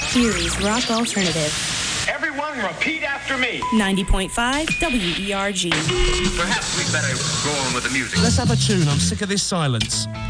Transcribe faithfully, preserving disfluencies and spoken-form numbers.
Erie's Rock Alternative. Everyone repeat after me. ninety point five W E R G. Perhaps we'd better go on with the music. Let's have a tune. I'm sick of this silence.